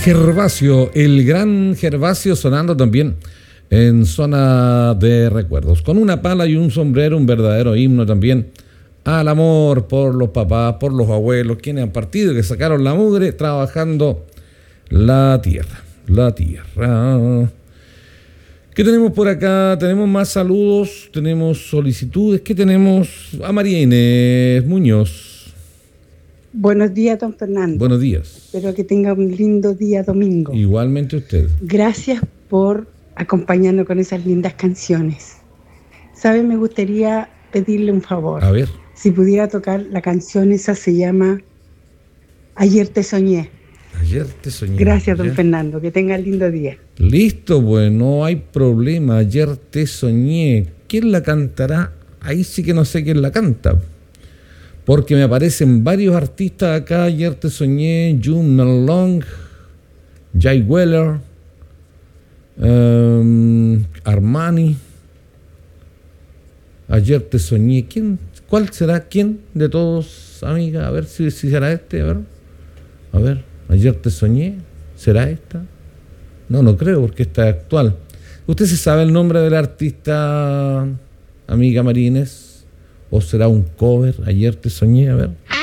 Gervasio, el gran Gervasio, sonando también en zona de recuerdos. Con una pala y un sombrero, un verdadero himno también al amor por los papás, por los abuelos, quienes han partido y que sacaron la mugre trabajando la tierra. La tierra. ¿Qué tenemos por acá? Tenemos más saludos, tenemos solicitudes. ¿Qué tenemos? A María Inés Muñoz. Buenos días, don Fernando. Buenos días. Espero que tenga un lindo día domingo. Igualmente usted. Gracias por acompañarnos con esas lindas canciones. ¿Sabe? Me gustaría pedirle un favor. A ver. Si pudiera tocar la canción, esa se llama Ayer te soñé. Ayer te soñé. Gracias, don ¿ya? Fernando. Que tenga un lindo día. Listo, pues no hay problema. Ayer te soñé. ¿Quién la cantará? Ahí sí que no sé quién la canta. Porque me aparecen varios artistas acá. Ayer te soñé, June Long, Jay Weller, Armani. Ayer te soñé. ¿Quién? ¿Cuál será? ¿Quién de todos, amiga? A ver si será este. A ver. Ayer te soñé. ¿Será esta? No creo porque esta es actual. ¿Usted se sabe el nombre del artista, amiga Marínez? ¿O será un cover? Ayer te soñé, a ver.